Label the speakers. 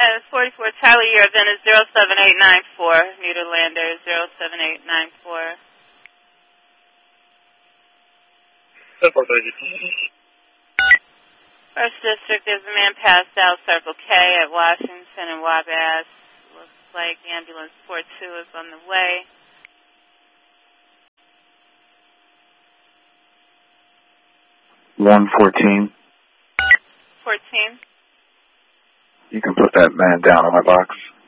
Speaker 1: 44 Tyler, your event is 07894, Nederlander 07894. First District, there's a man passed out, Circle K at Washington and Wabash. Looks like ambulance 42 is on the way.
Speaker 2: $114.
Speaker 1: 14.
Speaker 2: You can put that man down on my box.